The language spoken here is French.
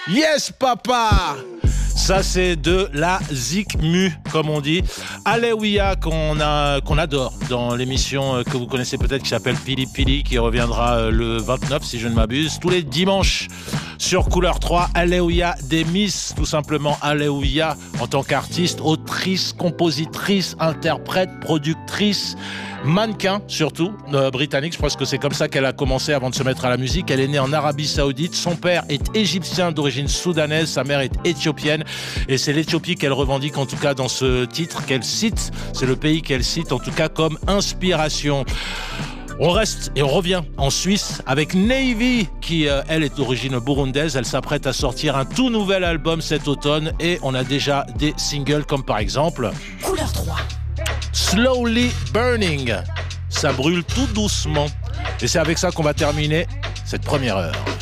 Yes, papa! Ça, c'est de la Zikmu, comme on dit. Alléluia, qu'on adore dans l'émission que vous connaissez peut-être, qui s'appelle Pili Pili, qui reviendra le 29, si je ne m'abuse, tous les dimanches sur Couleur 3. Alléluia des Miss, tout simplement. Alléluia en tant qu'artiste, autrice, compositrice, interprète, productrice, mannequin surtout, britannique. Je pense que c'est comme ça qu'elle a commencé avant de se mettre à la musique. Elle est née en Arabie Saoudite. Son père est égyptien d'origine soudanaise. Sa mère est éthiopienne. Et c'est l'Éthiopie qu'elle revendique, en tout cas dans ce titre qu'elle cite. C'est le pays qu'elle cite, en tout cas, comme inspiration. On reste et on revient en Suisse avec Navy qui, elle, est d'origine burundaise. Elle s'apprête à sortir un tout nouvel album cet automne et on a déjà des singles comme par exemple Couleur 3. Slowly Burning. Ça brûle tout doucement. Et c'est avec ça qu'on va terminer cette première heure.